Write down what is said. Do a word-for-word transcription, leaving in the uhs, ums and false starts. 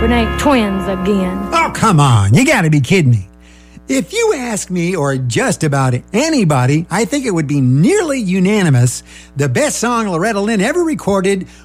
hoping ain't twins again. Oh, come on. You gotta be kidding me. If you ask me, or just about anybody, I think it would be nearly unanimous the best song Loretta Lynn ever recorded